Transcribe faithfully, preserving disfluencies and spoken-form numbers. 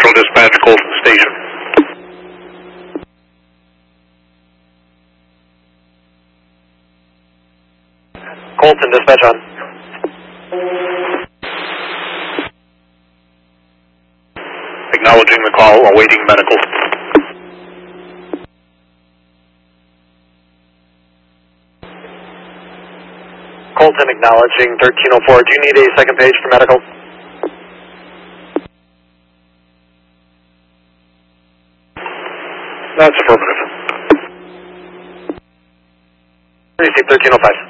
Central Dispatch, Colton Station. Colton Dispatch on. Acknowledging the call, awaiting medical. Colton acknowledging thirteen oh four. Do you need a second page for medical? That's affirmative. Receive thirteen oh five.